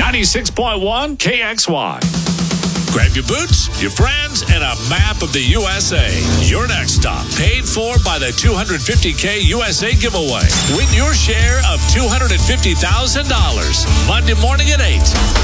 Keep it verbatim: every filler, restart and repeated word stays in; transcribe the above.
ninety-six point one K X Y. Grab your boots, your friends, and a map of the U S A. Your next stop, paid for by the two hundred fifty K U S A giveaway. Win your share of two hundred fifty thousand dollars Monday morning at eight.